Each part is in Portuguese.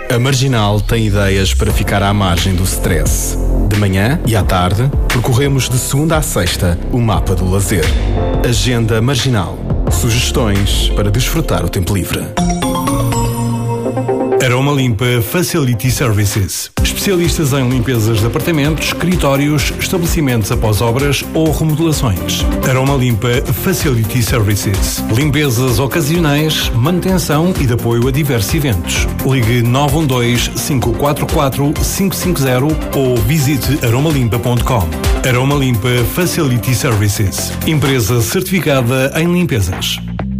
A Marginal tem ideias para ficar à margem do stress. De manhã e à tarde, percorremos de segunda à sexta o mapa do lazer. Agenda Marginal. Sugestões para desfrutar o tempo livre. Aroma Limpa Facility Services. Especialistas em limpezas de apartamentos, escritórios, estabelecimentos após obras ou remodelações. Aroma Limpa Facility Services. Limpezas ocasionais, manutenção e de apoio a diversos eventos. Ligue 912-544-550 ou visite aromalimpa.com. Aroma Limpa Facility Services. Empresa certificada em limpezas.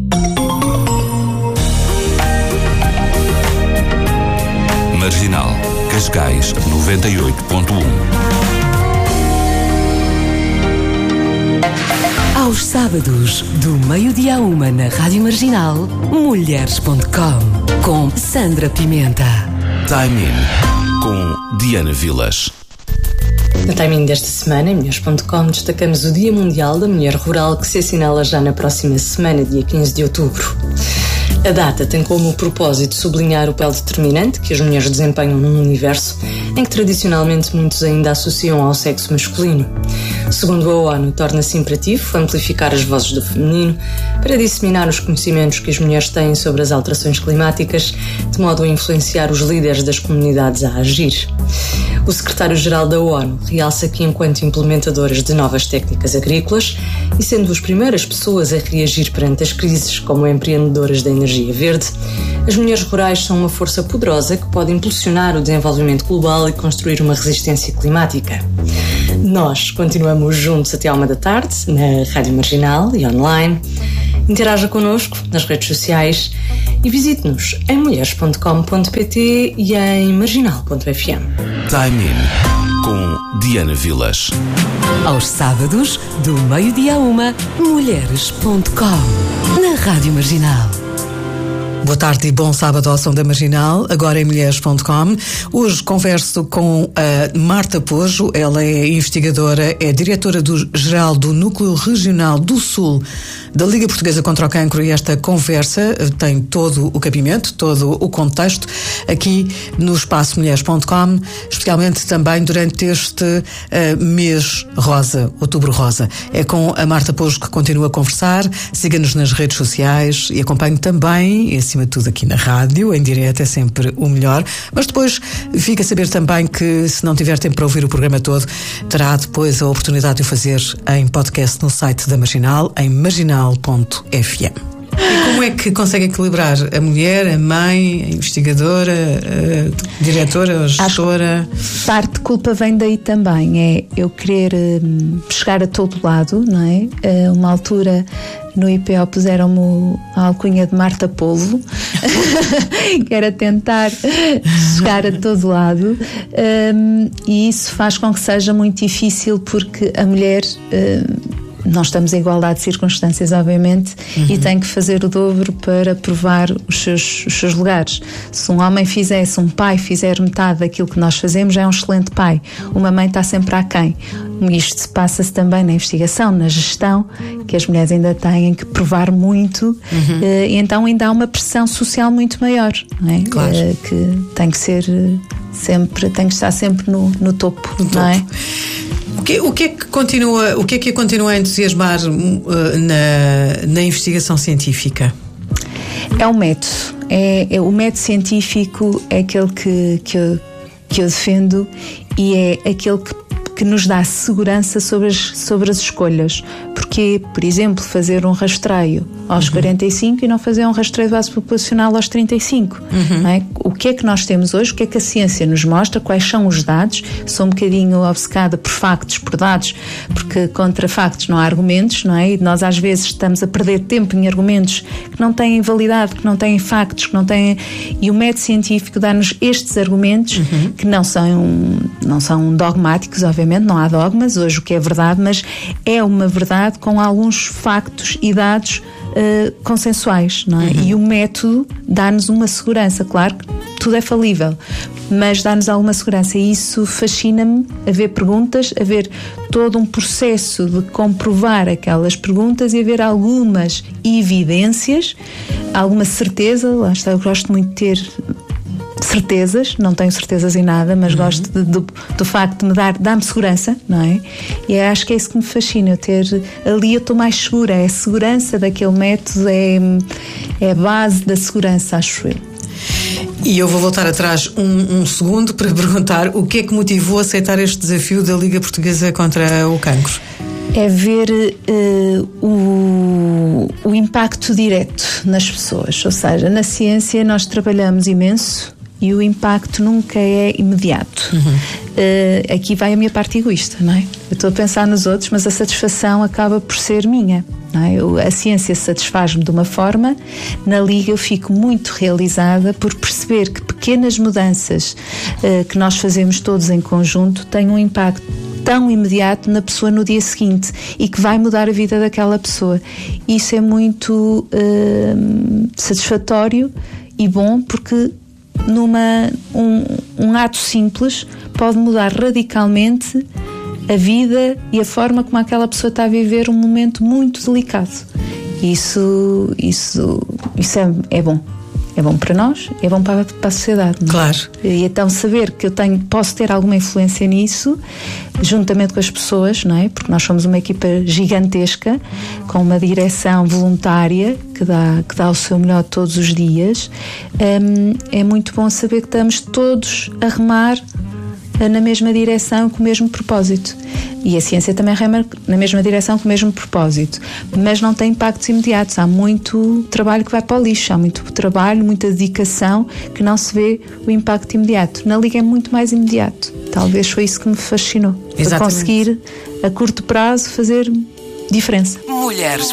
Marginal, Cascais 98.1. Aos sábados, do meio-dia à 1 na Rádio Marginal, mulheres.com, com Sandra Pimenta. Time In, com Diana Vilas. No Time In desta semana, em mulheres.com, destacamos o Dia Mundial da Mulher Rural, que se assinala já na próxima semana, dia 15 de outubro. A data tem como propósito sublinhar o papel determinante que as mulheres desempenham num universo em que tradicionalmente muitos ainda associam ao sexo masculino. Segundo a ONU, torna-se imperativo amplificar as vozes do feminino para disseminar os conhecimentos que as mulheres têm sobre as alterações climáticas, de modo a influenciar os líderes das comunidades a agir. O secretário-geral da ONU realça que, enquanto implementadoras de novas técnicas agrícolas e sendo as primeiras pessoas a reagir perante as crises como empreendedoras da energia verde, as mulheres rurais são uma força poderosa que pode impulsionar o desenvolvimento global e construir uma resistência climática. Nós continuamos juntos até à 1 da tarde, na Rádio Marginal e online. Interaja connosco nas redes sociais e visite-nos em mulheres.com.pt e em marginal.fm. Time In, com Diana Vilas. Aos sábados, do meio-dia à 1, mulheres.com, na Rádio Marginal. Boa tarde e bom sábado ao som da Marginal, agora em mulheres.com. Hoje converso com a Marta Pojo, ela é investigadora, é diretora-geral do Núcleo Regional do Sul da Liga Portuguesa contra o Cancro, e esta conversa tem todo o cabimento, todo o contexto aqui no espaço mulheres.com, especialmente também durante este mês rosa, outubro rosa. É com a Marta Pojo que continua a conversar. Siga-nos nas redes sociais e acompanhe também, acima de tudo aqui na rádio, em direto é sempre o melhor, mas depois fica a saber também que, se não tiver tempo para ouvir o programa todo, terá depois a oportunidade de o fazer em podcast no site da Marginal, em marginal.fm. E como é que consegue equilibrar a mulher, a mãe, a investigadora, a diretora, a gestora? Parte de culpa vem daí também, é eu querer chegar a todo lado, não é? Uma altura no IPO puseram-me a alcunha de Marta Polvo, que era tentar chegar a todo lado, e isso faz com que seja muito difícil, porque a mulher... nós estamos em igualdade de circunstâncias, obviamente, e tem que fazer o dobro para provar os seus lugares. Se um homem fizer, se um pai fizer metade daquilo que nós fazemos, já é um excelente pai. Uma mãe está sempre aquém. Isto passa-se também na investigação, na gestão, que as mulheres ainda têm que provar muito, e então ainda há uma pressão social muito maior, não é? Claro. Que tem que ser sempre, tem que estar sempre no topo, não é? O que é que a continua a entusiasmar na investigação científica? É o método. O método científico é aquele que eu defendo, e é aquele que nos dá segurança sobre as escolhas. Porque, por exemplo, fazer um rastreio aos 45 e não fazer um rastreio de base populacional aos 35. Não é? O que é que nós temos hoje? O que é que a ciência nos mostra? Quais são os dados? Sou um bocadinho obcecada por factos, por dados, porque contra factos não há argumentos, não é? E nós às vezes estamos a perder tempo em argumentos que não têm validade, que não têm factos, que não têm... E o método científico dá-nos estes argumentos que não são dogmáticos, obviamente, não há dogmas hoje, o que é verdade, mas é uma verdade com alguns factos e dados consensuais, não é? E o método dá-nos uma segurança, claro que tudo é falível, mas dá-nos alguma segurança, e isso fascina-me, a ver perguntas, a ver todo um processo de comprovar aquelas perguntas e a ver algumas evidências, alguma certeza. Lá está, eu gosto muito de ter certezas, não tenho certezas em nada, mas gosto do facto de dar-me segurança, não é? E acho que é isso que me fascina, eu estou mais segura, a segurança daquele método é a base da segurança, acho eu. E eu vou voltar atrás um segundo para perguntar o que é que motivou a aceitar este desafio da Liga Portuguesa contra o Cancro? É ver o impacto direto nas pessoas, ou seja, na ciência nós trabalhamos imenso e o impacto nunca é imediato. Aqui vai a minha parte egoísta, não é? Eu estou a pensar nos outros, mas a satisfação acaba por ser minha, não é? A ciência satisfaz-me de uma forma, na Liga eu fico muito realizada por perceber que pequenas mudanças que nós fazemos todos em conjunto têm um impacto tão imediato na pessoa no dia seguinte e que vai mudar a vida daquela pessoa. Isso é muito satisfatório e bom, porque um ato simples pode mudar radicalmente a vida e a forma como aquela pessoa está a viver um momento muito delicado. Isso é bom. É bom para nós, é bom para a sociedade. Não é? Claro. E então saber que posso ter alguma influência nisso, juntamente com as pessoas, não é? Porque nós somos uma equipa gigantesca, com uma direção voluntária que dá o seu melhor todos os dias. É muito bom saber que estamos todos a remar na mesma direção, com o mesmo propósito. E a ciência também rema na mesma direção, com o mesmo propósito. Mas não tem impactos imediatos. Há muito trabalho que vai para o lixo, há muito trabalho, muita dedicação, que não se vê o impacto imediato. Na Liga é muito mais imediato. Talvez foi isso que me fascinou. Foi conseguir, a curto prazo, fazer diferença. Mulheres.